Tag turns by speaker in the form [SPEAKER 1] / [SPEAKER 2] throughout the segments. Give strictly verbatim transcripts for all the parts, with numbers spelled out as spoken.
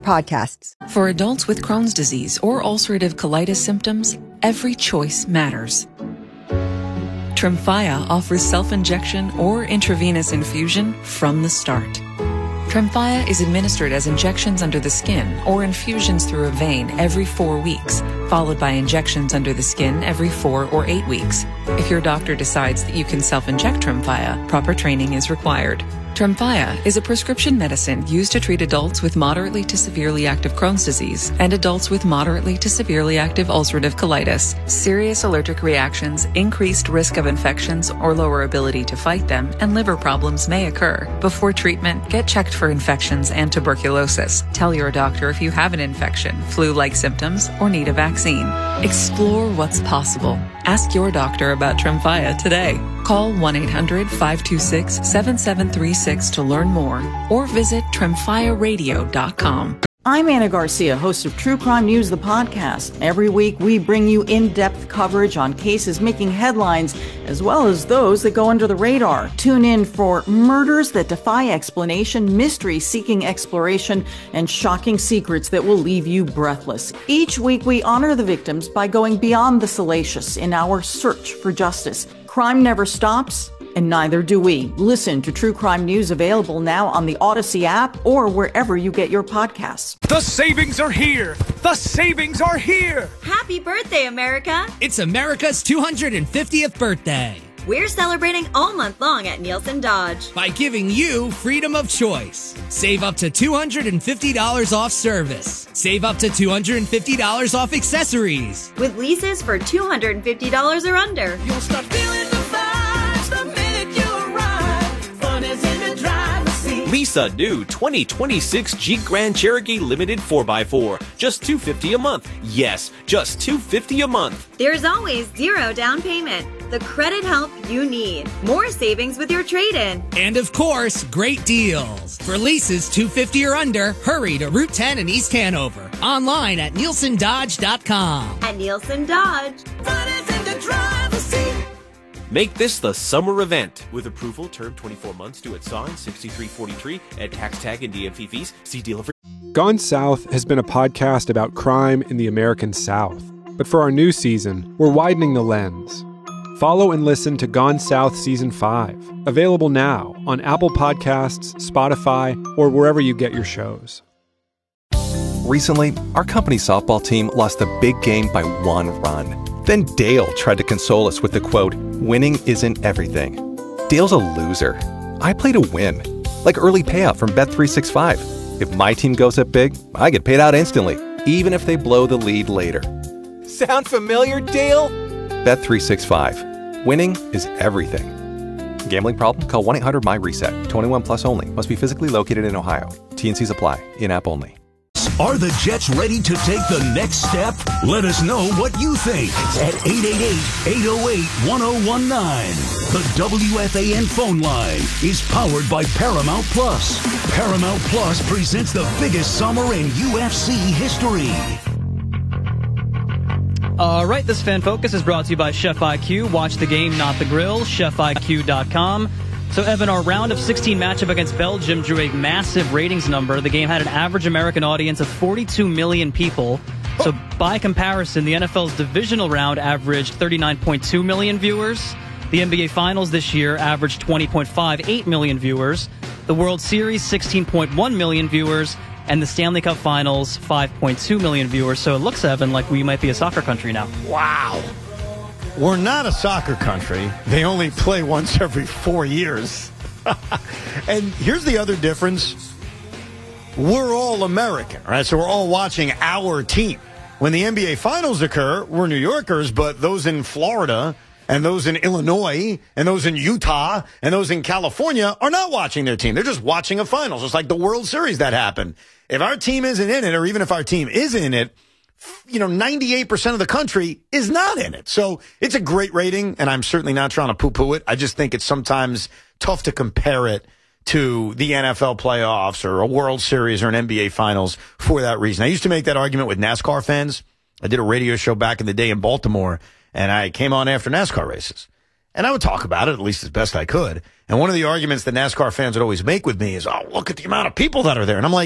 [SPEAKER 1] Podcasts.
[SPEAKER 2] For adults with Crohn's disease or ulcerative colitis symptoms, every choice matters. Tremfya offers self-injection or intravenous infusion from the start. Tremfya is administered as injections under the skin or infusions through a vein every four weeks, followed by injections under the skin every four or eight weeks. If your doctor decides that you can self-inject Tremfya, proper training is required. Tremfya is a prescription medicine used to treat adults with moderately to severely active Crohn's disease and adults with moderately to severely active ulcerative colitis. Serious allergic reactions, increased risk of infections or lower ability to fight them, and liver problems may occur. Before treatment, get checked for infections and tuberculosis. Tell your doctor if you have an infection, flu-like symptoms, or need a vaccine. Explore what's possible. Ask your doctor about Tremfya today. Call one eight hundred five two six seven seven three six to learn more or visit tremfya radio dot com.
[SPEAKER 3] I'm Anna Garcia, host of True Crime News, the podcast. Every week, we bring you in-depth coverage on cases making headlines, as well as those that go under the radar. Tune in for murders that defy explanation, mysteries seeking exploration, and shocking secrets that will leave you breathless. Each week, we honor the victims by going beyond the salacious in our search for justice. Crime never stops, and neither do we. Listen to True Crime News, available now on the Odyssey app or wherever you get your podcasts.
[SPEAKER 4] The savings are here! The savings are here!
[SPEAKER 5] Happy birthday, America!
[SPEAKER 6] It's America's two hundred fiftieth birthday.
[SPEAKER 5] We're celebrating all month long at Nielsen Dodge
[SPEAKER 6] by giving you freedom of choice. Save up to two hundred fifty dollars off service. Save up to two hundred fifty dollars off accessories.
[SPEAKER 5] With leases for two hundred fifty dollars or under.
[SPEAKER 7] You'll start feeling the vibes the minute you arrive. Fun is in the driver's seat.
[SPEAKER 8] Lisa new twenty twenty-six Jeep Grand Cherokee Limited four by four. Just two hundred fifty dollars a month. Yes, just two hundred fifty dollars a month.
[SPEAKER 5] There's always zero down payment. The credit help you need. More savings with your trade-in.
[SPEAKER 6] And of course, great deals. For leases two hundred fifty dollars or under, hurry to Route ten in East Hanover. Online at nielsen dodge dot com.
[SPEAKER 5] At Nielsen Dodge.
[SPEAKER 7] Fun is in the driver's seat.
[SPEAKER 8] Make this the summer event. With approval, term twenty-four months, due at sign sixty-three forty-three, at tax tag and D M V fees. See dealer for...
[SPEAKER 9] Gone South has been a podcast about crime in the American South. But for our new season, we're widening the lens. Follow and listen to Gone South Season five, available now on Apple Podcasts, Spotify, or wherever you get your shows.
[SPEAKER 10] Recently, our company's softball team lost a big game by one run. Then Dale tried to console us with the quote, "Winning isn't everything." Dale's a loser. I play to win, like early payout from Bet three sixty-five. If my team goes up big, I get paid out instantly, even if they blow the lead later.
[SPEAKER 11] Sound familiar, Dale?
[SPEAKER 10] Bet three sixty-five. Winning is everything. Gambling problem? Call one eight hundred my reset. twenty-one plus only. Must be physically located in Ohio. T and C's apply. In-app only.
[SPEAKER 12] Are the Jets ready to take the next step? Let us know what you think at eight eight eight, eight oh eight, one oh one nine. The W F A N phone line is powered by Paramount Plus. Paramount Plus presents the biggest summer in U F C history.
[SPEAKER 13] All right, this Fan Focus is brought to you by Chef I Q. Watch the game, not the grill. chef I Q dot com. So, Evan, our round of sixteen matchup against Belgium drew a massive ratings number. The game had an average American audience of forty-two million people. So, by comparison, the N F L's divisional round averaged thirty-nine point two million viewers. The N B A Finals this year averaged twenty point five eight million viewers. The World Series, sixteen point one million viewers. And the Stanley Cup Finals, five point two million viewers. So it looks, Evan, like we might be a soccer country now.
[SPEAKER 14] Wow. We're not a soccer country. They only play once every four years. And here's the other difference. We're all American, right? So we're all watching our team. When the N B A Finals occur, we're New Yorkers, but those in Florida and those in Illinois and those in Utah and those in California are not watching their team. They're just watching a finals. It's like the World Series that happened. If our team isn't in it, or even if our team is in it, you know, ninety-eight percent of the country is not in it. So it's a great rating, and I'm certainly not trying to poo-poo it. I just think it's sometimes tough to compare it to the N F L playoffs or a World Series or an N B A Finals for that reason. I used to make that argument with NASCAR fans. I did a radio show back in the day in Baltimore, and I came on after NASCAR races. And I would talk about it, at least as best I could. And one of the arguments that NASCAR fans would always make with me is, oh, look at the amount of people that are there. And I'm like,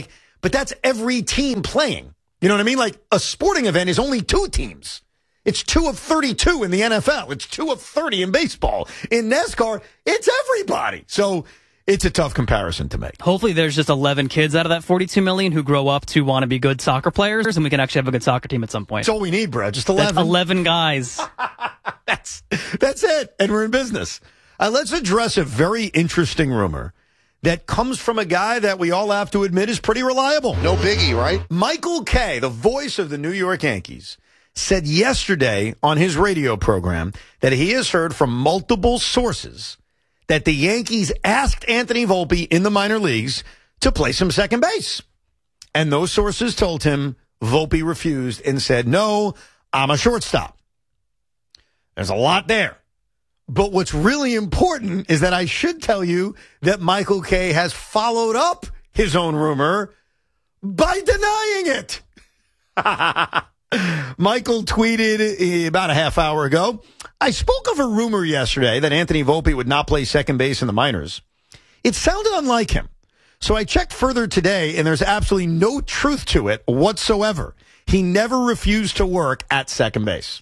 [SPEAKER 14] but that's every team playing. You know what I mean? Like a sporting event is only two teams. It's two of thirty-two in the N F L. It's two of thirty in baseball. In NASCAR, it's everybody. So it's a tough comparison to make.
[SPEAKER 13] Hopefully there's just eleven kids out of that forty-two million who grow up to want to be good soccer players, and we can actually have a good soccer team at some point.
[SPEAKER 14] That's all we need, Brad. Just eleven.
[SPEAKER 13] That's eleven guys.
[SPEAKER 14] that's, that's it. And we're in business. Uh, let's address a very interesting rumor that comes from a guy that we all have to admit is pretty reliable.
[SPEAKER 1] No biggie, right?
[SPEAKER 14] Michael Kay, the voice of the New York Yankees, said yesterday on his radio program that he has heard from multiple sources that the Yankees asked Anthony Volpe in the minor leagues to play some second base. And those sources told him Volpe refused and said, no, I'm a shortstop. There's a lot there. But what's really important is that I should tell you that Michael Kay has followed up his own rumor by denying it. Michael tweeted about a half hour ago, I spoke of a rumor yesterday that Anthony Volpe would not play second base in the minors. It sounded unlike him. So I checked further today, and there's absolutely no truth to it whatsoever. He never refused to work at second base.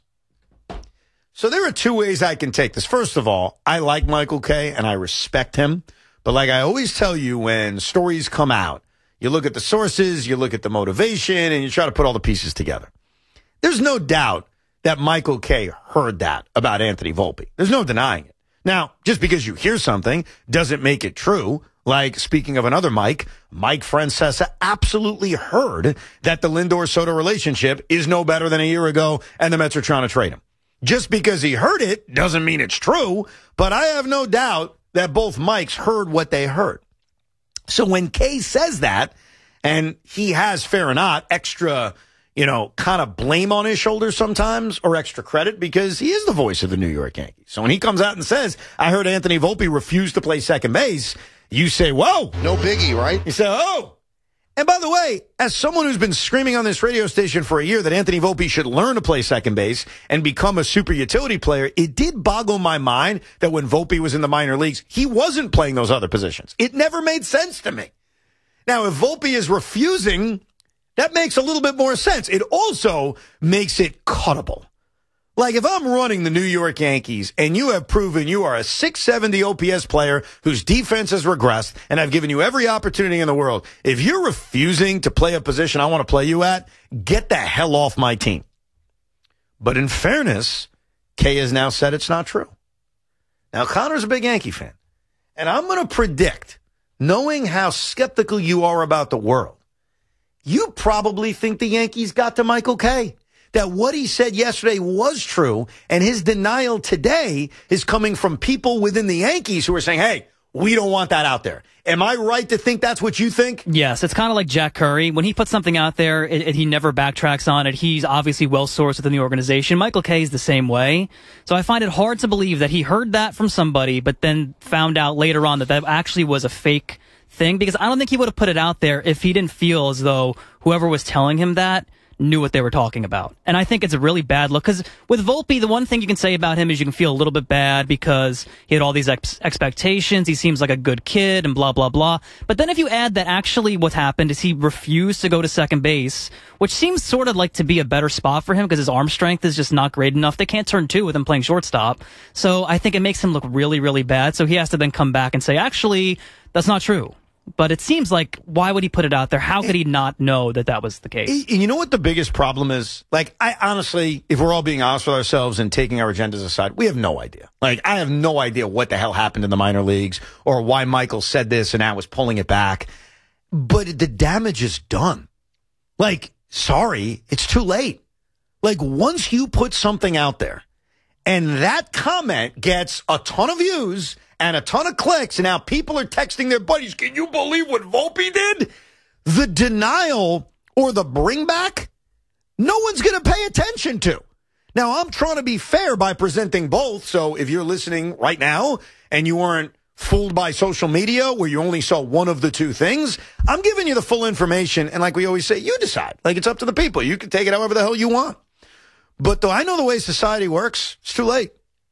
[SPEAKER 14] So there are two ways I can take this. First of all, I like Michael Kay, and I respect him. But like I always tell you, when stories come out, you look at the sources, you look at the motivation, and you try to put all the pieces together. There's no doubt that Michael Kay heard that about Anthony Volpe. There's no denying it. Now, just because you hear something doesn't make it true. Like, speaking of another Mike, Mike Francesa absolutely heard that the Lindor-Soto relationship is no better than a year ago, and the Mets are trying to trade him. Just because he heard it doesn't mean it's true, but I have no doubt that both Mikes heard what they heard. So when Kay says that, and he has, fair or not, extra, you know, kind of blame on his shoulders sometimes, or extra credit, because he is the voice of the New York Yankees. So when he comes out and says, I heard Anthony Volpe refused to play second base, you say, whoa.
[SPEAKER 1] No biggie, right?
[SPEAKER 14] You say, oh. And by the way, as someone who's been screaming on this radio station for a year that Anthony Volpe should learn to play second base and become a super utility player, it did boggle my mind that when Volpe was in the minor leagues, he wasn't playing those other positions. It never made sense to me. Now, if Volpe is refusing, that makes a little bit more sense. It also makes it cuttable. Like, if I'm running the New York Yankees and you have proven you are a six seventy O P S player whose defense has regressed, and I've given you every opportunity in the world, if you're refusing to play a position I want to play you at, get the hell off my team. But in fairness, Kay has now said it's not true. Now, Connor's a big Yankee fan, and I'm going to predict, knowing how skeptical you are about the world, you probably think the Yankees got to Michael Kay. That what he said yesterday was true, and his denial today is coming from people within the Yankees who are saying, hey, we don't want that out there. Am I right to think that's what you think?
[SPEAKER 13] Yes, it's kind of like Jack Curry. When he puts something out there, it, it, he never backtracks on it. He's obviously well-sourced within the organization. Michael Kay is the same way. So I find it hard to believe that he heard that from somebody, but then found out later on that that actually was a fake thing, because I don't think he would have put it out there if he didn't feel as though whoever was telling him that knew what they were talking about. And I think it's a really bad look, because with Volpe, the one thing you can say about him is you can feel a little bit bad because he had all these ex- expectations. He seems like a good kid and blah, blah, blah. But then if you add that actually what happened is he refused to go to second base, which seems sort of like to be a better spot for him because his arm strength is just not great enough. They can't turn two with him playing shortstop. So I think it makes him look really, really bad. So he has to then come back and say, actually, that's not true. But it seems like, why would he put it out there? How could he not know that that was the case?
[SPEAKER 14] You know what the biggest problem is? Like, I honestly, if we're all being honest with ourselves and taking our agendas aside, we have no idea. Like, I have no idea what the hell happened in the minor leagues or why Michael said this and now was pulling it back. But the damage is done. Like, sorry, it's too late. Like, once you put something out there and that comment gets a ton of views and a ton of clicks, and now people are texting their buddies, can you believe what Volpe did? The denial or the bring back, no one's going to pay attention to. Now, I'm trying to be fair by presenting both, so if you're listening right now and you weren't fooled by social media where you only saw one of the two things, I'm giving you the full information, and like we always say, you decide. Like, it's up to the people. You can take it however the hell you want. But though I know the way society works, it's too late.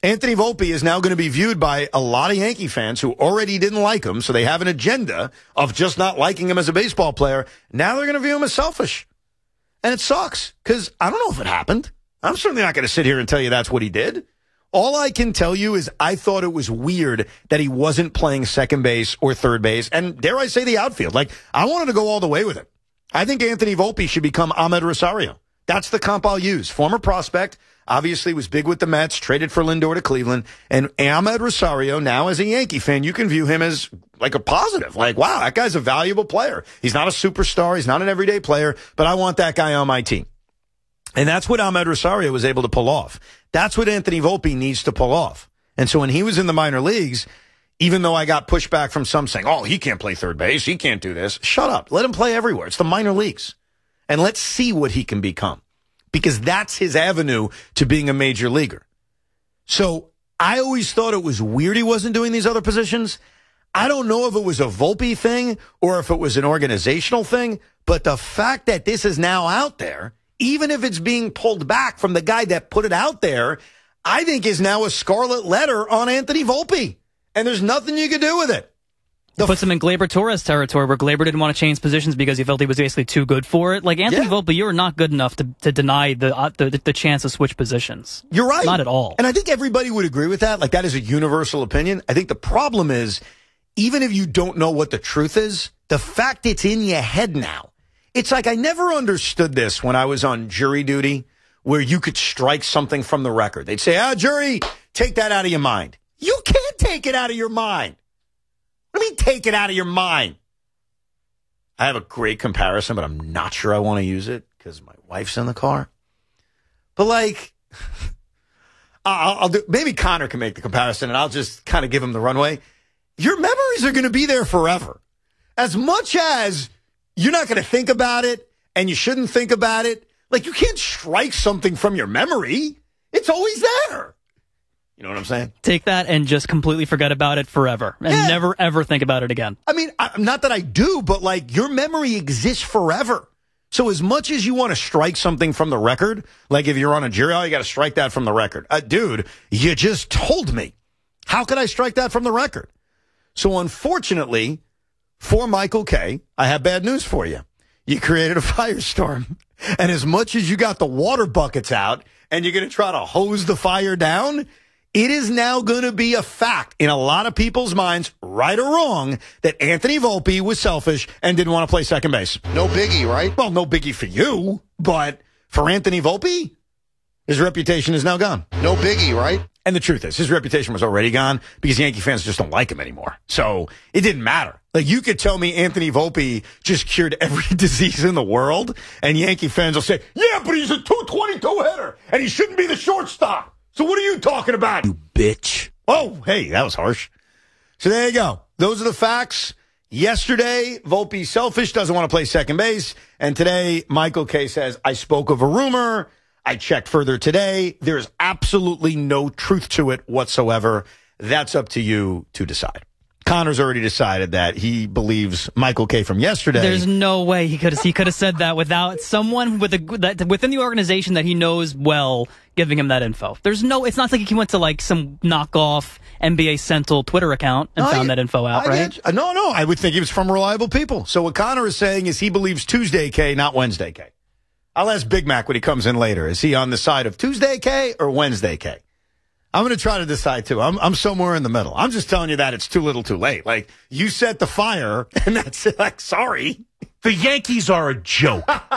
[SPEAKER 14] Anthony Volpe is now going to be viewed by a lot of Yankee fans who already didn't like him, so they have an agenda of just not liking him as a baseball player. Now they're going to view him as selfish. And it sucks, because I don't know if it happened. I'm certainly not going to sit here and tell you that's what he did. All I can tell you is I thought it was weird that he wasn't playing second base or third base, and dare I say the outfield. Like, I wanted to go all the way with it. I think Anthony Volpe should become Ahmed Rosario. That's the comp I'll use. Former prospect, obviously was big with the Mets, traded for Lindor to Cleveland, and Ahmed Rosario, now as a Yankee fan, you can view him as like a positive. Like, wow, that guy's a valuable player. He's not a superstar. He's not an everyday player, but I want that guy on my team. And that's what Ahmed Rosario was able to pull off. That's what Anthony Volpe needs to pull off. And so when he was in the minor leagues, even though I got pushback from some saying, oh, he can't play third base, he can't do this. Shut up. Let him play everywhere. It's the minor leagues. And let's see what he can become, because that's his avenue to being a major leaguer. So I always thought it was weird he wasn't doing these other positions. I don't know if it was a Volpe thing or if it was an organizational thing, but the fact that this is now out there, even if it's being pulled back from the guy that put it out there, I think is now a scarlet letter on Anthony Volpe. And there's nothing you can do with it.
[SPEAKER 13] It puts him in Gleyber Torres territory, where Gleyber didn't want to change positions because he felt he was basically too good for it. Like, Anthony yeah. Volpe, you're not good enough to, to deny the, uh, the the chance to switch positions.
[SPEAKER 14] You're right.
[SPEAKER 13] Not at all.
[SPEAKER 14] And I think everybody would agree with that. Like, that is a universal opinion. I think the problem is, even if you don't know what the truth is, the fact it's in your head now. It's like I never understood this when I was on jury duty, where you could strike something from the record. They'd say, ah, jury, take that out of your mind. You can't take it out of your mind. What do you mean take it out of your mind? I have a great comparison, but I'm not sure I want to use it because my wife's in the car. But like, I'll, I'll do, maybe Connor can make the comparison and I'll just kind of give him the runway. Your memories are going to be there forever. As much as you're not going to think about it and you shouldn't think about it. Like, you can't strike something from your memory. It's always there. You know what I'm saying?
[SPEAKER 13] Take that and just completely forget about it forever and yeah. never, ever think about it again.
[SPEAKER 14] I mean, I, not that I do, but like, your memory exists forever. So as much as you want to strike something from the record, like if you're on a jury, oh, you got to strike that from the record. Uh, dude, you just told me. How could I strike that from the record? So unfortunately, for Michael Kay, I have bad news for you. You created a firestorm. And as much as you got the water buckets out and you're going to try to hose the fire down, it is now going to be a fact in a lot of people's minds, right or wrong, that Anthony Volpe was selfish and didn't want to play second base.
[SPEAKER 1] No biggie, right?
[SPEAKER 14] Well, no biggie for you, but for Anthony Volpe, his reputation is now gone.
[SPEAKER 1] No biggie, right?
[SPEAKER 14] And the truth is, his reputation was already gone because Yankee fans just don't like him anymore. So it didn't matter. Like, you could tell me Anthony Volpe just cured every disease in the world, and Yankee fans will say, yeah, but he's a two twenty-two hitter, and he shouldn't be the shortstop. So what are you talking about?
[SPEAKER 1] You bitch.
[SPEAKER 14] Oh, hey, that was harsh. So there you go. Those are the facts. Yesterday, Volpe selfish, doesn't want to play second base. And today, Michael Kay says, I spoke of a rumor. I checked further today. There's absolutely no truth to it whatsoever. That's up to you to decide. Connor's already decided that he believes Michael Kay from yesterday.
[SPEAKER 13] There's no way he could have he could have said that without someone with a that within the organization that he knows well giving him that info. There's no. It's not like he went to like some knockoff N B A Central Twitter account and
[SPEAKER 14] no,
[SPEAKER 13] found
[SPEAKER 14] I,
[SPEAKER 13] that info out,
[SPEAKER 14] I
[SPEAKER 13] right?
[SPEAKER 14] Get, no, no. I would think he was from reliable people. So what Connor is saying is he believes Tuesday K, not Wednesday K. I'll ask Big Mac when he comes in later. Is he on the side of Tuesday K or Wednesday K? I'm going to try to decide, too. I'm I'm somewhere in the middle. I'm just telling you that it's too little too late. Like, you set the fire, and that's it. Like, sorry.
[SPEAKER 1] The Yankees are a joke.
[SPEAKER 14] uh,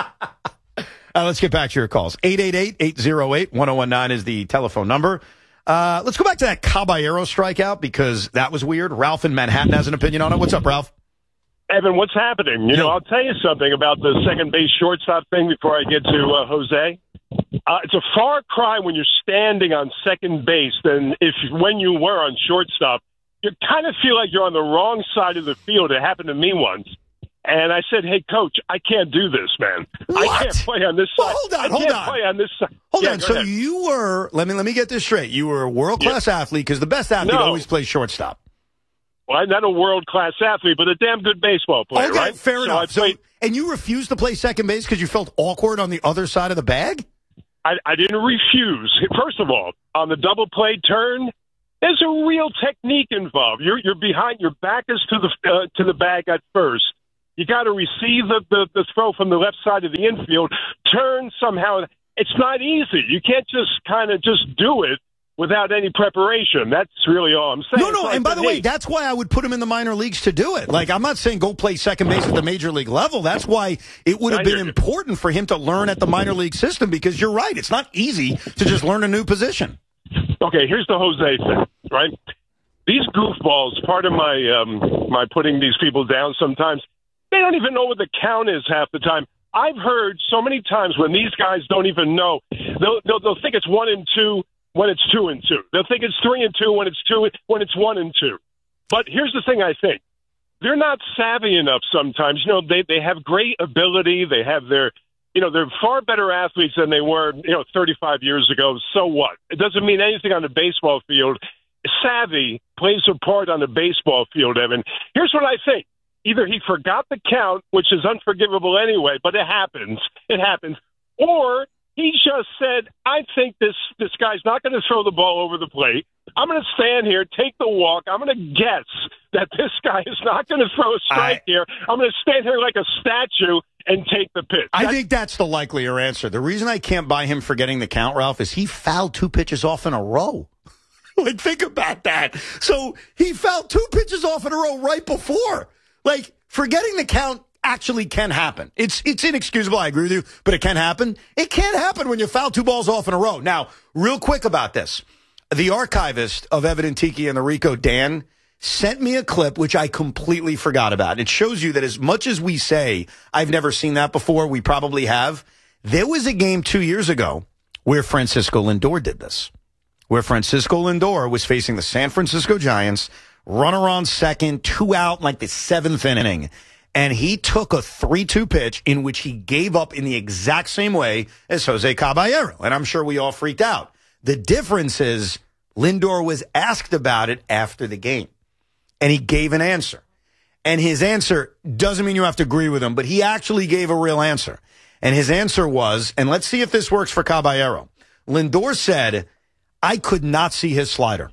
[SPEAKER 14] let's get back to your calls. eight eight eight, eight oh eight, one oh one nine is the telephone number. Uh, let's go back to that Caballero strikeout because that was weird. Ralph in Manhattan has an opinion on it. What's up, Ralph?
[SPEAKER 15] Evan, what's happening? You know, I'll tell you something about the second base shortstop thing before I get to uh, Jose. Uh, it's a far cry when you're standing on second base than if when you were on shortstop. You kind of feel like you're on the wrong side of the field. It happened to me once. And I said, hey, coach, I can't do this, man.
[SPEAKER 14] What?
[SPEAKER 15] I can't play on this side.
[SPEAKER 14] Well, hold on,
[SPEAKER 15] I
[SPEAKER 14] hold
[SPEAKER 15] can't
[SPEAKER 14] on.
[SPEAKER 15] play on this side.
[SPEAKER 14] Hold
[SPEAKER 15] yeah,
[SPEAKER 14] on. So
[SPEAKER 15] ahead.
[SPEAKER 14] you were, let me let me get this straight. You were a world-class yeah. athlete because the best athlete
[SPEAKER 15] no.
[SPEAKER 14] always plays shortstop.
[SPEAKER 15] Well, I'm not a world-class athlete, but a damn good baseball player,
[SPEAKER 14] okay,
[SPEAKER 15] right?
[SPEAKER 14] fair
[SPEAKER 15] so
[SPEAKER 14] enough.
[SPEAKER 15] I played,
[SPEAKER 14] so, and you refused to play second base because you felt awkward on the other side of the bag?
[SPEAKER 15] I, I didn't refuse. First of all, on the double play turn, there's a real technique involved. You're you're behind. Your back is to the uh, to the bag at first. You got to receive the, the the throw from the left side of the infield. Turn somehow. It's not easy. You can't just kind of just do it without any preparation. That's really all I'm saying.
[SPEAKER 14] No, no,
[SPEAKER 15] so
[SPEAKER 14] and by
[SPEAKER 15] said,
[SPEAKER 14] the way,
[SPEAKER 15] hey,
[SPEAKER 14] that's why I would put him in the minor leagues to do it. Like, I'm not saying go play second base at the major league level. That's why it would have been important for him to learn at the minor league system, because you're right. It's not easy to just learn a new position.
[SPEAKER 15] Okay, here's the Jose thing, right? These goofballs, part of my um, my putting these people down sometimes, they don't even know what the count is half the time. I've heard so many times when these guys don't even know, they'll, they'll, they'll think it's one and two when it's two and two. They'll think it's three and two when it's two when it's one and two. But here's the thing I think. They're not savvy enough sometimes. You know, they, they have great ability. They have their, you know, they're far better athletes than they were, you know, thirty-five years ago. So what? It doesn't mean anything on the baseball field. Savvy plays a part on the baseball field, Evan. Here's what I think. Either he forgot the count, which is unforgivable anyway, but it happens. It happens. Or he just said, I think this, this guy's not going to throw the ball over the plate. I'm going to stand here, take the walk. I'm going to guess that this guy is not going to throw a strike I, here. I'm going to stand here like a statue and take the pitch.
[SPEAKER 14] I that's, think that's the likelier answer. The reason I can't buy him forgetting the count, Ralph, is he fouled two pitches off in a row. Like, think about that. So he fouled two pitches off in a row right before. Like, forgetting the count actually can happen. It's it's inexcusable, I agree with you, but it can happen. It can't happen when you foul two balls off in a row. Now, real quick about this. The archivist of Evan and Tiki and the Rico, Dan, sent me a clip which I completely forgot about. It shows you that as much as we say, I've never seen that before, we probably have. There was a game two years ago where Francisco Lindor did this, where Francisco Lindor was facing the San Francisco Giants, runner on second, two out in like the seventh inning. And he took a three two pitch in which he gave up in the exact same way as Jose Caballero. And I'm sure we all freaked out. The difference is Lindor was asked about it after the game. And he gave an answer. And his answer doesn't mean you have to agree with him, but he actually gave a real answer. And his answer was, and let's see if this works for Caballero. Lindor said, I could not see his slider.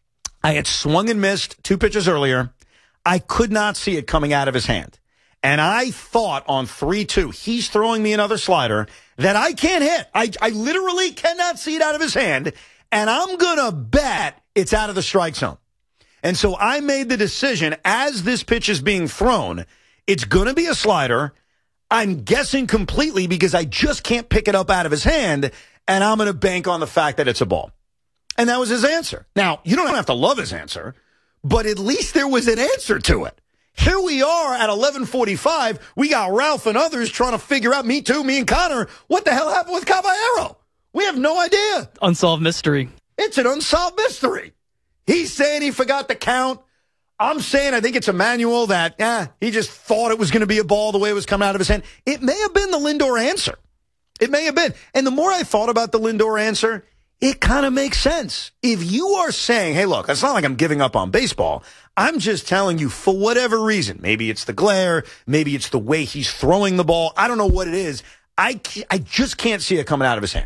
[SPEAKER 14] I had swung and missed two pitches earlier. I could not see it coming out of his hand. And I thought on three two, he's throwing me another slider that I can't hit. I, I literally cannot see it out of his hand. And I'm going to bet it's out of the strike zone. And so I made the decision as this pitch is being thrown, it's going to be a slider. I'm guessing completely because I just can't pick it up out of his hand. And I'm going to bank on the fact that it's a ball. And that was his answer. Now, you don't have to love his answer, but at least there was an answer to it. Here we are at eleven forty-five. We got Ralph and others trying to figure out, me too, me and Connor, what the hell happened with Caballero? We have no idea.
[SPEAKER 13] Unsolved mystery.
[SPEAKER 14] It's an unsolved mystery. He's saying he forgot the count. I'm saying I think it's Emmanuel that eh, he just thought it was going to be a ball the way it was coming out of his hand. It may have been the Lindor answer. It may have been. And the more I thought about the Lindor answer, it kind of makes sense. If you are saying, hey, look, it's not like I'm giving up on baseball. I'm just telling you for whatever reason. Maybe it's the glare. Maybe it's the way he's throwing the ball. I don't know what it is. I, I just can't see it coming out of his hand.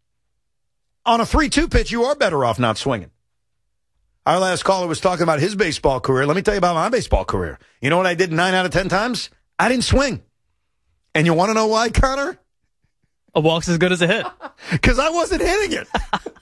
[SPEAKER 14] On a three two pitch, you are better off not swinging. Our last caller was talking about his baseball career. Let me tell you about my baseball career. You know what I did nine out of ten times? I didn't swing. And you want to know why, Connor?
[SPEAKER 13] A walk's as good as a hit.
[SPEAKER 14] Because I wasn't hitting it.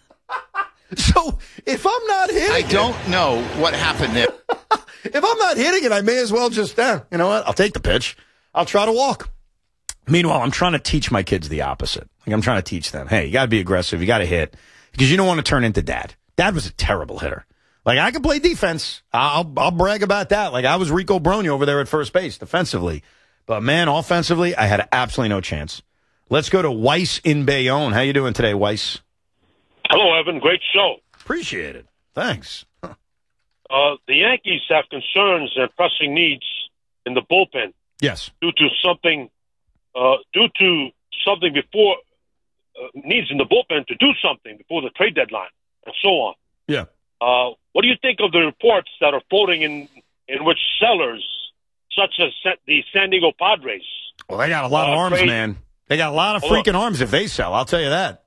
[SPEAKER 14] So if I'm not hitting
[SPEAKER 1] I
[SPEAKER 14] it. I
[SPEAKER 1] don't know what happened there.
[SPEAKER 14] If I'm not hitting it, I may as well just, eh, you know what? I'll take the pitch. I'll try to walk. Meanwhile, I'm trying to teach my kids the opposite. Like I'm trying to teach them, hey, you got to be aggressive. You got to hit. Because you don't want to turn into dad. Dad was a terrible hitter. Like, I can play defense. I'll, I'll brag about that. Like, I was Rico Brogna over there at first base defensively. But, man, offensively, I had absolutely no chance. Let's go to Weiss in Bayonne. How you doing today, Weiss?
[SPEAKER 16] Hello, Evan. Great show.
[SPEAKER 14] Appreciate it. Thanks. Huh.
[SPEAKER 16] Uh, the Yankees have concerns and pressing needs in the bullpen.
[SPEAKER 14] Yes.
[SPEAKER 16] Due to something, uh, due to something before, uh, needs in the bullpen to do something before the trade deadline and so on.
[SPEAKER 14] Yeah.
[SPEAKER 16] Uh, what do you think of the reports that are floating in, in which sellers, such as the San Diego Padres,
[SPEAKER 14] well, they got a lot uh, of arms,
[SPEAKER 16] trade,
[SPEAKER 14] man. They got a lot of freaking arms if they sell. I'll tell you that.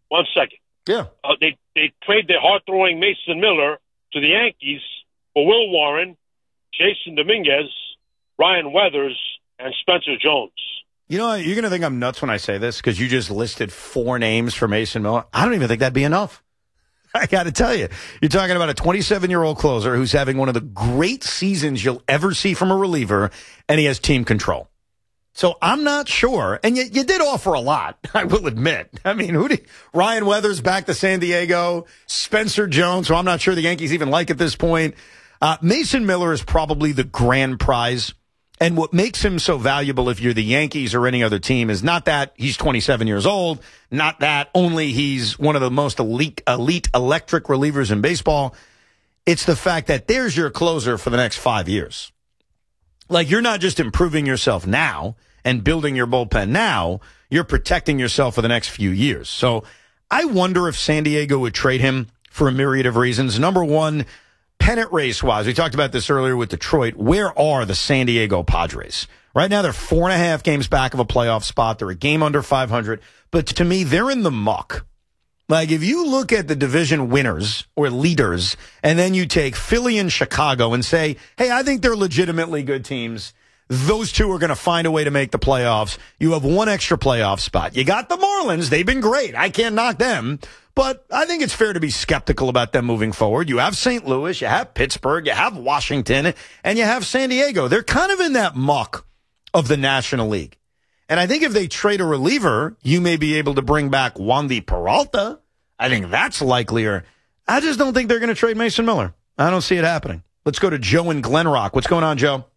[SPEAKER 16] One second.
[SPEAKER 14] Yeah.
[SPEAKER 16] Uh, they they trade their hard-throwing Mason Miller to the Yankees for Will Warren, Jason Dominguez, Ryan Weathers, and Spencer Jones.
[SPEAKER 14] You know, you're going to think I'm nuts when I say this because you just listed four names for Mason Miller. I don't even think that'd be enough. I got to tell you, you're talking about a twenty-seven-year-old closer who's having one of the great seasons you'll ever see from a reliever, and he has team control. So I'm not sure. And you, you did offer a lot, I will admit. I mean, who did Ryan Weathers back to San Diego, Spencer Jones, who I'm not sure the Yankees even like at this point. Uh, Mason Miller is probably the grand prize. And what makes him so valuable if you're the Yankees or any other team is not that he's twenty-seven years old, not that only he's one of the most elite, elite electric relievers in baseball. It's the fact that there's your closer for the next five years. Like, you're not just improving yourself now and building your bullpen now, you're protecting yourself for the next few years. So I wonder if San Diego would trade him for a myriad of reasons. Number one, pennant race-wise, we talked about this earlier with Detroit. Where are the San Diego Padres? Right now, they're four and a half games back of a playoff spot. They're a game under five hundred. But to me, they're in the muck. Like, if you look at the division winners or leaders, and then you take Philly and Chicago and say, hey, I think they're legitimately good teams. Those two are going to find a way to make the playoffs. You have one extra playoff spot. You got the Marlins. They've been great. I can't knock them. But I think it's fair to be skeptical about them moving forward. You have Saint Louis, you have Pittsburgh, you have Washington, and you have San Diego. They're kind of in that muck of the National League. And I think if they trade a reliever, you may be able to bring back Wandy Peralta. I think that's likelier. I just don't think they're going to trade Mason Miller. I don't see it happening. Let's go to Joe in Glen Rock. What's going on, Joe?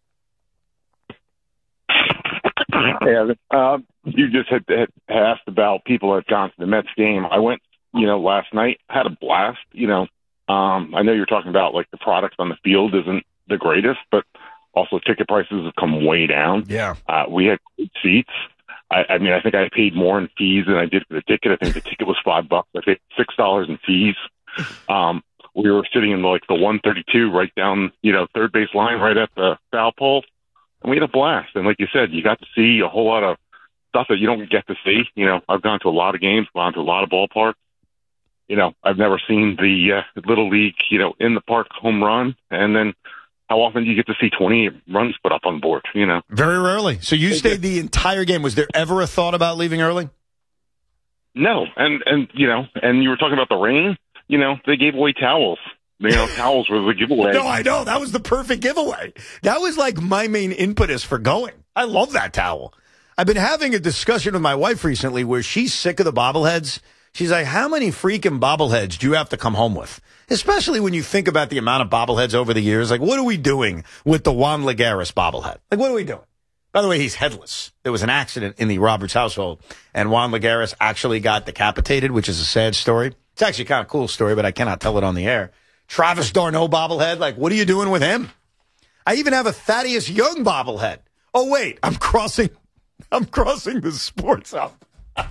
[SPEAKER 17] Yeah, uh, you just had, had asked about people that have gone to the Mets game. I went, you know, last night, had a blast. You know, um, I know you're talking about like the product on the field isn't the greatest, but also ticket prices have come way down.
[SPEAKER 14] Yeah,
[SPEAKER 17] uh, we had good seats. I, I mean, I think I paid more in fees than I did for the ticket. I think the ticket was five bucks. I paid six dollars in fees. Um, we were sitting in like the one thirty-two, right down, you know, third base line, right at the foul pole. And we had a blast. And like you said, you got to see a whole lot of stuff that you don't get to see. You know, I've gone to a lot of games, gone to a lot of ballparks. You know, I've never seen the uh, Little League, you know, in the park home run. And then how often do you get to see twenty runs put up on the board, you know?
[SPEAKER 14] Very rarely. So you stayed the entire game. Was there ever a thought about leaving early?
[SPEAKER 17] No. And, and you know, and you were talking about the rain. You know, they gave away towels. You know, towels were the giveaway.
[SPEAKER 14] No, I know. That was the perfect giveaway. That was like my main impetus for going. I love that towel. I've been having a discussion with my wife recently where she's sick of the bobbleheads. She's like, how many freaking bobbleheads do you have to come home with? Especially when you think about the amount of bobbleheads over the years. Like, what are we doing with the Juan Lagares bobblehead? Like, what are we doing? By the way, he's headless. There was an accident in the Roberts household, and Juan Lagares actually got decapitated, which is a sad story. It's actually kind of a cool story, but I cannot tell it on the air. Travis d'Arnaud bobblehead, like, what are you doing with him? I even have a Thaddeus Young bobblehead. Oh, wait, I'm crossing, I'm crossing the sports up.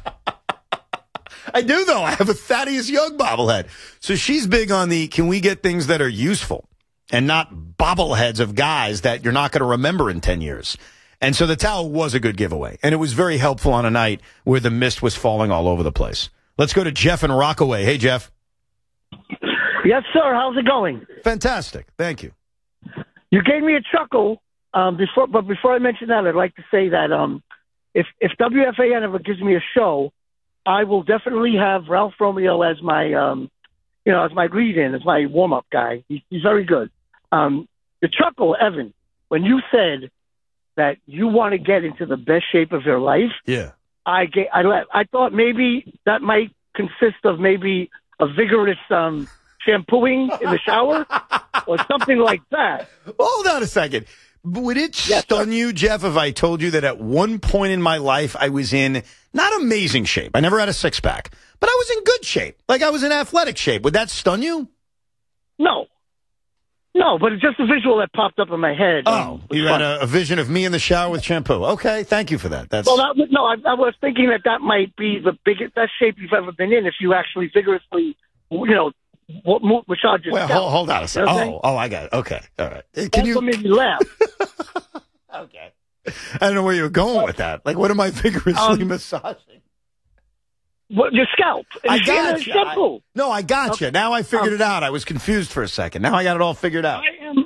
[SPEAKER 14] I do, though. I have a Thaddeus Young bobblehead. So she's big on the, can we get things that are useful and not bobbleheads of guys that you're not going to remember in ten years. And so the towel was a good giveaway. And it was very helpful on a night where the mist was falling all over the place. Let's go to Jeff in Rockaway. Hey, Jeff.
[SPEAKER 18] Yes, sir. How's it going?
[SPEAKER 14] Fantastic. Thank you.
[SPEAKER 18] You gave me a chuckle um, before, but before I mention that, I'd like to say that um, if if W F A N ever gives me a show, I will definitely have Ralph Romeo as my, um, you know, as my lead-in, as my warm-up guy. He, he's very good. Um, the chuckle, Evan, when you said that you want to get into the best shape of your life,
[SPEAKER 14] yeah,
[SPEAKER 18] I get, I I thought maybe that might consist of maybe a vigorous um. shampooing in the shower or something like that.
[SPEAKER 14] Hold on a second. Would it yes, stun sir. you, Jeff, if I told you that at one point in my life I was in not amazing shape? I never had a six-pack, but I was in good shape. Like I was in athletic shape. Would that stun you?
[SPEAKER 18] No. No, but it's just a visual that popped up in my head.
[SPEAKER 14] Oh, you fun. had a, a vision of me in the shower with shampoo. Okay, thank you for that. That's
[SPEAKER 18] well, that, no, I, I was thinking that that might be the biggest, best shape you've ever been in if you actually vigorously, you know, What, which I just
[SPEAKER 14] well, hold, hold on a second. Oh, oh, I got it. Okay, all right. Can
[SPEAKER 18] That's
[SPEAKER 14] you
[SPEAKER 18] what made me laugh?
[SPEAKER 14] Okay. I don't know where you were going with that. Like, what am I vigorously um, massaging?
[SPEAKER 18] What, your scalp.
[SPEAKER 14] I
[SPEAKER 18] It's
[SPEAKER 14] got you.
[SPEAKER 18] simple.
[SPEAKER 14] I, no, I got
[SPEAKER 18] Okay.
[SPEAKER 14] you. Now I figured
[SPEAKER 18] Um,
[SPEAKER 14] it out. I was confused for a second. Now I got it all figured out.
[SPEAKER 18] I am,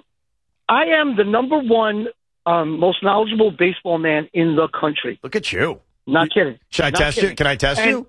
[SPEAKER 18] I am the number one um, most knowledgeable baseball man in the country.
[SPEAKER 14] Look at you.
[SPEAKER 18] Not kidding.
[SPEAKER 14] Should I
[SPEAKER 18] Not
[SPEAKER 14] test
[SPEAKER 18] kidding.
[SPEAKER 14] you? Can I test
[SPEAKER 18] And-
[SPEAKER 14] you?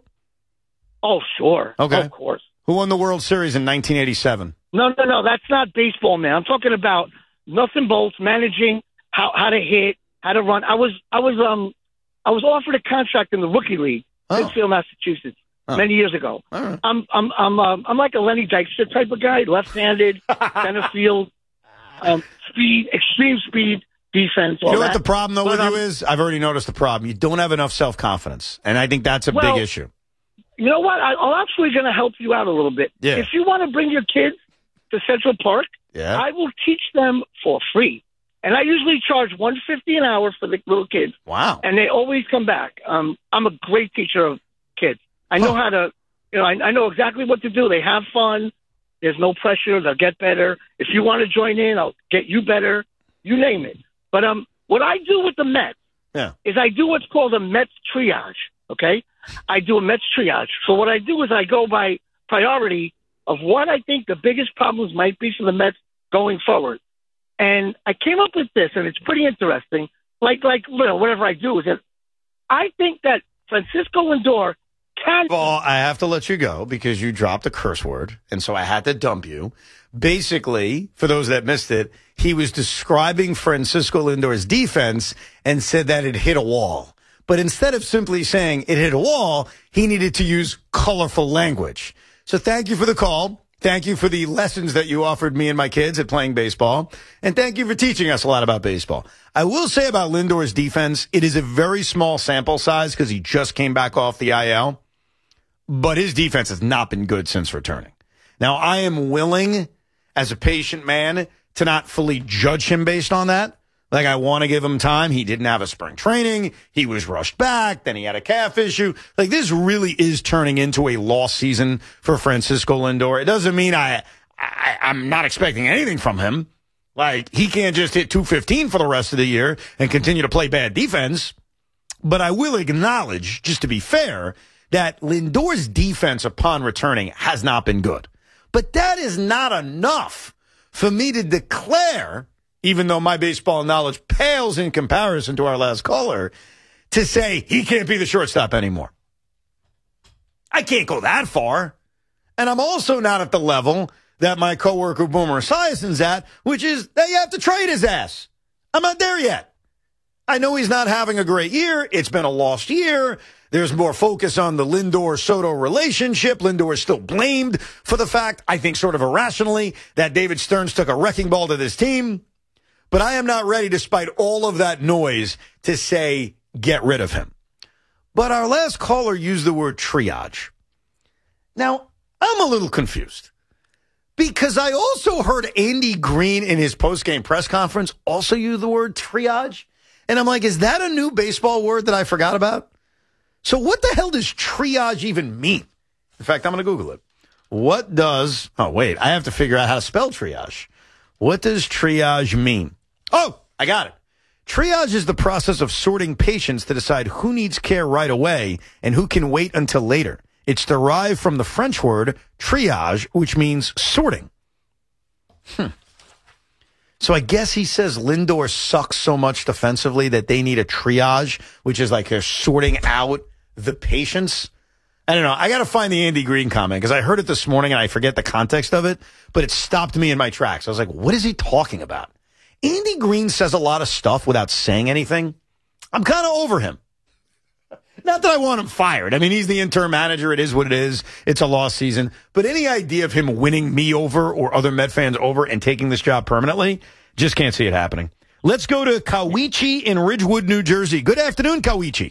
[SPEAKER 18] Oh, sure.
[SPEAKER 14] Okay.
[SPEAKER 18] Of course.
[SPEAKER 14] Who won the World Series in nineteen eighty-seven?
[SPEAKER 18] No, no, no. That's not baseball, man. I'm talking about nuts and bolts, managing how how to hit, how to run. I was I was um I was offered a contract in the rookie league, Pittsfield, Massachusetts,
[SPEAKER 14] Oh.
[SPEAKER 18] many years ago.
[SPEAKER 14] All right.
[SPEAKER 18] I'm I'm I'm um, I'm like a Lenny Dykstra type of guy, left-handed, center field, um, speed, extreme speed, defense.
[SPEAKER 14] You
[SPEAKER 18] all
[SPEAKER 14] know what
[SPEAKER 18] that.
[SPEAKER 14] the problem, though,
[SPEAKER 18] But,
[SPEAKER 14] with
[SPEAKER 18] um,
[SPEAKER 14] you is? I've already noticed the problem. You don't have enough self-confidence, and I think that's a
[SPEAKER 18] Well,
[SPEAKER 14] big issue.
[SPEAKER 18] You know what? I, I'm actually going to help you out a little bit.
[SPEAKER 14] Yeah.
[SPEAKER 18] If you want to bring your kids to Central Park,
[SPEAKER 14] Yeah.
[SPEAKER 18] I will teach them for free. And I usually charge one hundred fifty dollars an hour for the little kids.
[SPEAKER 14] Wow.
[SPEAKER 18] And they always come back. Um, I'm a great teacher of kids. I know how to, you know, I, I know exactly what to do. They have fun. There's no pressure. They'll get better. If you want to join in, I'll get you better. You name it. But um, what I do with the Mets
[SPEAKER 14] Yeah.
[SPEAKER 18] is I do what's called a Mets triage, okay? I do a Mets triage. So what I do is I go by priority of what I think the biggest problems might be for the Mets going forward. And I came up with this, and it's pretty interesting. Like, like you know, whatever I do is that I think that Francisco Lindor can.
[SPEAKER 14] Well, I have to let you go because you dropped a curse word, and so I had to dump you. Basically, for those that missed it, he was describing Francisco Lindor's defense and said that it hit a wall. But instead of simply saying it hit a wall, he needed to use colorful language. So thank you for the call. Thank you for the lessons that you offered me and my kids at playing baseball. And thank you for teaching us a lot about baseball. I will say about Lindor's defense, it is a very small sample size because he just came back off the I L. But his defense has not been good since returning. Now, I am willing, as a patient man, to not fully judge him based on that. Like, I want to give him time. He didn't have a spring training. He was rushed back. Then he had a calf issue. Like, this really is turning into a lost season for Francisco Lindor. It doesn't mean I, I, I'm not expecting anything from him. Like, he can't just hit two fifteen for the rest of the year and continue to play bad defense. But I will acknowledge, just to be fair, that Lindor's defense upon returning has not been good. But that is not enough for me to declare, even though my baseball knowledge pales in comparison to our last caller, to say he can't be the shortstop anymore. I can't go that far. And I'm also not at the level that my coworker Boomer Esiason's at, which is that you have to trade his ass. I'm not there yet. I know he's not having a great year. It's been a lost year. There's more focus on the Lindor-Soto relationship. Lindor is still blamed for the fact, I think sort of irrationally, that David Stearns took a wrecking ball to this team. But I am not ready, despite all of that noise, to say get rid of him. But our last caller used the word triage. Now, I'm a little confused because I also heard Andy Green in his postgame press conference also use the word triage. And I'm like, is that a new baseball word that I forgot about? So what the hell does triage even mean? In fact, I'm going to Google it. What does, oh, wait, I have to figure out how to spell triage. What does triage mean? Oh, I got it. Triage is the process of sorting patients to decide who needs care right away and who can wait until later. It's derived from the French word triage, which means sorting. Hmm. So I guess he says Lindor sucks so much defensively that they need a triage, which is like they're sorting out the patients. I don't know. I got to find the Andy Green comment because I heard it this morning and I forget the context of it, but it stopped me in my tracks. I was like, what is he talking about? Andy Green says a lot of stuff without saying anything. I'm kind of over him. Not that I want him fired. I mean, he's the interim manager. It is what it is. It's a lost season. But any idea of him winning me over or other Met fans over and taking this job permanently, just can't see it happening. Let's go to Kawichi in Ridgewood, New Jersey. Good afternoon, Kawichi.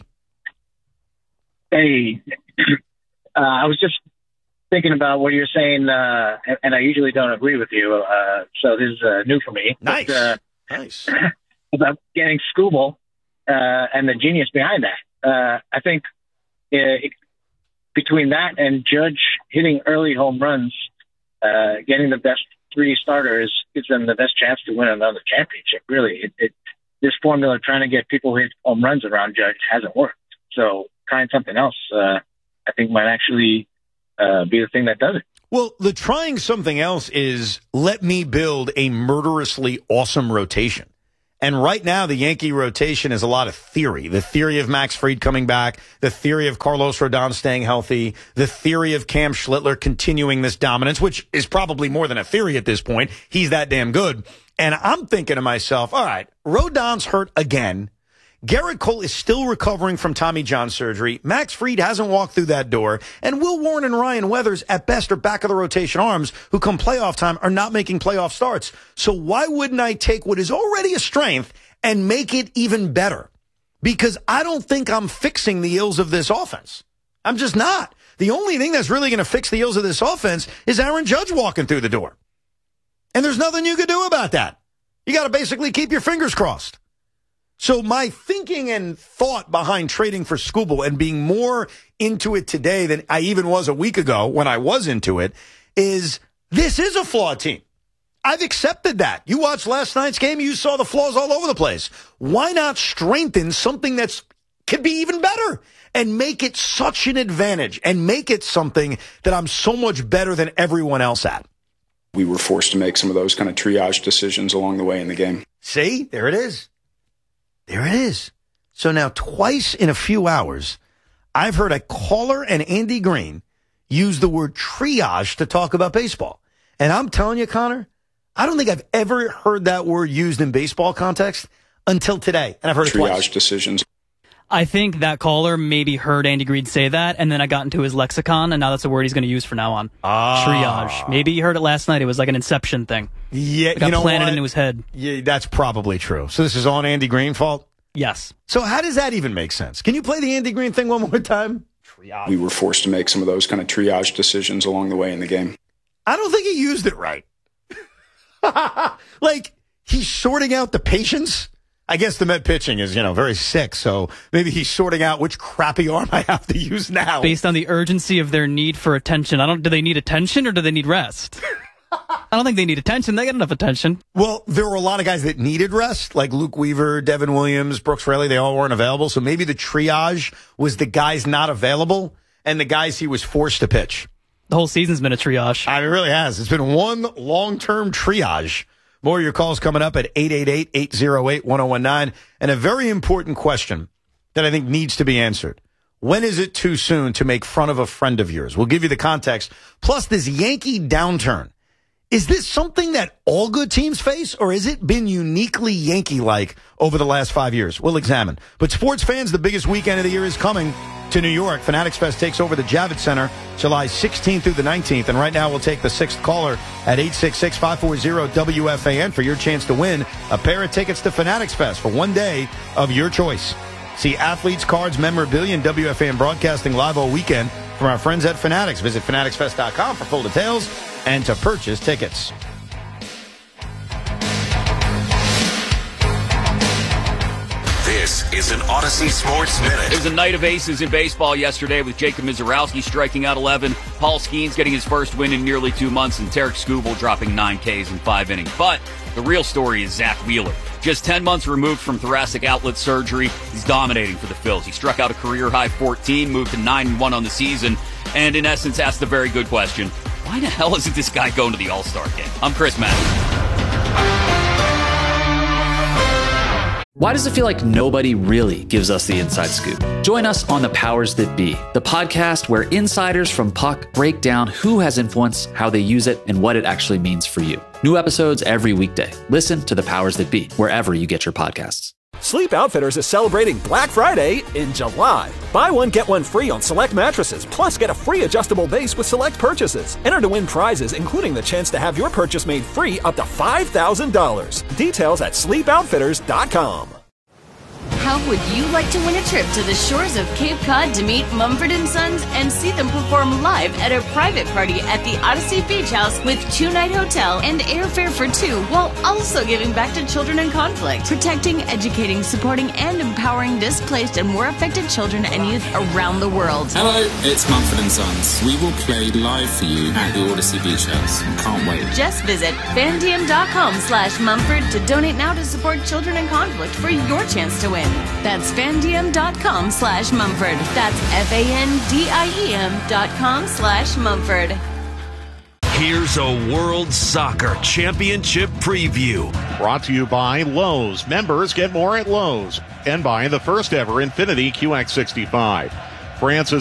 [SPEAKER 19] Hey, uh, I was just thinking about what you're saying, uh, and, and I usually don't agree with you, uh, so this is uh, new for me.
[SPEAKER 14] Nice.
[SPEAKER 19] But, uh,
[SPEAKER 14] nice.
[SPEAKER 19] About getting Skubal uh, and the genius behind that. Uh, I think uh, it, between that and Judge hitting early home runs, uh, getting the best three starters gives them the best chance to win another championship. Really, it, it, this formula trying to get people who hit home runs around Judge hasn't worked. So trying something else uh, I think might actually uh, be the thing that does it.
[SPEAKER 14] Well, the trying something else is let me build a murderously awesome rotation. And right now, the Yankee rotation is a lot of theory. The theory of Max Fried coming back, the theory of Carlos Rodon staying healthy, the theory of Cam Schlittler continuing this dominance, which is probably more than a theory at this point. He's that damn good. And I'm thinking to myself, all right, Rodon's hurt again. Garrett Cole is still recovering from Tommy John surgery. Max Fried hasn't walked through that door. And Will Warren and Ryan Weathers, at best, are back of the rotation arms who, come playoff time, are not making playoff starts. So why wouldn't I take what is already a strength and make it even better? Because I don't think I'm fixing the ills of this offense. I'm just not. The only thing that's really going to fix the ills of this offense is Aaron Judge walking through the door. And there's nothing you can do about that. You got to basically keep your fingers crossed. So my thinking and thought behind trading for Skubal and being more into it today than I even was a week ago when I was into it is this is a flawed team. I've accepted that. You watched last night's game, you saw the flaws all over the place. Why not strengthen something that's could be even better and make it such an advantage and make it something that I'm so much better than everyone else at?
[SPEAKER 20] We were forced to make some of those kind of triage decisions along the way in the game.
[SPEAKER 14] See, there it is. There it is. So now twice in a few hours, I've heard a caller and Andy Green use the word triage to talk about baseball. And I'm telling you, Connor, I don't think I've ever heard that word used in baseball context until today. And I've heard it twice.
[SPEAKER 20] Triage decisions.
[SPEAKER 13] I think that caller maybe heard Andy Green say that, and then I got into his lexicon, and now that's a word he's going to use from now on.
[SPEAKER 14] Ah.
[SPEAKER 13] Triage. Maybe he heard it last night. It was like an Inception thing.
[SPEAKER 14] Yeah,
[SPEAKER 13] it got
[SPEAKER 14] you know
[SPEAKER 13] planted
[SPEAKER 14] what?
[SPEAKER 13] into his head.
[SPEAKER 14] Yeah, that's probably true. So this is on Andy Green fault?
[SPEAKER 13] Yes.
[SPEAKER 14] So how does that even make sense? Can you play the Andy Green thing one more time?
[SPEAKER 20] Triage. We were forced to make some of those kind of triage decisions along the way in the game.
[SPEAKER 14] I don't think he used it right. Like, he's sorting out the patience. I guess the Met pitching is, you know, very sick, so maybe he's sorting out which crappy arm I have to use now.
[SPEAKER 13] Based on the urgency of their need for attention. I don't. Do they need attention or do they need rest? I don't think they need attention. They get enough attention.
[SPEAKER 14] Well, there were a lot of guys that needed rest, like Luke Weaver, Devin Williams, Brooks Raley. They all weren't available, so maybe the triage was the guys not available and the guys he was forced to pitch.
[SPEAKER 13] The whole season's been a triage.
[SPEAKER 14] I mean, it really has. It's been one long-term triage. More of your calls coming up at eight eight eight, eight oh eight, one oh one nine. And a very important question that I think needs to be answered. When is it too soon to make fun of a friend of yours? We'll give you the context. Plus, this Yankee downturn. Is this something that all good teams face, or has it been uniquely Yankee-like over the last five years? We'll examine. But sports fans, the biggest weekend of the year is coming to New York. Fanatics Fest takes over the Javits Center July sixteenth through the nineteenth. And right now we'll take the sixth caller at eight six six, five four zero, W F A N for your chance to win a pair of tickets to Fanatics Fest for one day of your choice. See athletes, cards, memorabilia, and W F A N broadcasting live all weekend from our friends at Fanatics. Visit fanatics fest dot com for full details and to purchase tickets.
[SPEAKER 12] This is an Odyssey Sports Minute.
[SPEAKER 21] It was a night of aces in baseball yesterday with Jacob Mizorowski striking out eleven, Paul Skeens getting his first win in nearly two months, and Tarek Skubal dropping nine Ks in five innings. But the real story is Zach Wheeler. Just ten months removed from thoracic outlet surgery, he's dominating for the Phils. He struck out a career-high fourteen, moved to nine and one on the season, and in essence asked the very good question, why the hell isn't this guy going to the All-Star game? I'm Chris Madden.
[SPEAKER 22] Why does it feel like nobody really gives us the inside scoop? Join us on The Powers That Be, the podcast where insiders from Puck break down who has influence, how they use it, and what it actually means for you. New episodes every weekday. Listen to The Powers That Be, wherever you get your podcasts.
[SPEAKER 23] Sleep Outfitters is celebrating Black Friday in July. Buy one, get one free on select mattresses, plus get a free adjustable base with select purchases. Enter to win prizes, including the chance to have your purchase made free up to five thousand dollars. Details at sleep outfitters dot com.
[SPEAKER 24] How would you like to win a trip to the shores of Cape Cod to meet Mumford and Sons and see them perform live at a private party at the Odyssey Beach House with two-night hotel and airfare for two, while also giving back to children in conflict, protecting, educating, supporting, and empowering displaced and war affected children and youth around the world?
[SPEAKER 25] Hello, it's Mumford and Sons. We will play live for you at the Odyssey Beach House. Can't wait.
[SPEAKER 24] Just visit fandm dot com slash Mumford to donate now to support children in conflict for your chance to win. That's fandiem.com slash Mumford. That's F-A-N-D-I-E-M dot com slash Mumford.
[SPEAKER 2] Here's a World Soccer Championship preview.
[SPEAKER 3] Brought to you by Lowe's. Members get more at Lowe's. And by the first ever Infiniti Q X sixty-five. France's